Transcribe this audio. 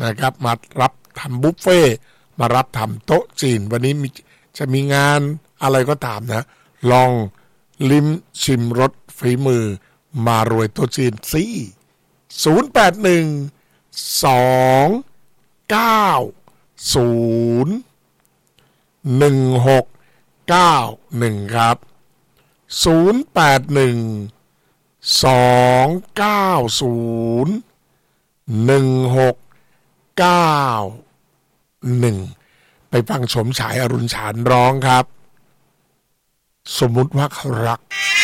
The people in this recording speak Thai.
นะครับมารับทำบุฟเฟ่มารับทำโต๊ะจีนวันนี้จะมีงานอะไรก็ตามนะลองลิ้มชิมรสฝีมือมารวยโต๊ะจีนสิ0812901691ครับ0812901691ไปฟังสมชายอรุณฉานร้องครับสมมุติว่าเขารัก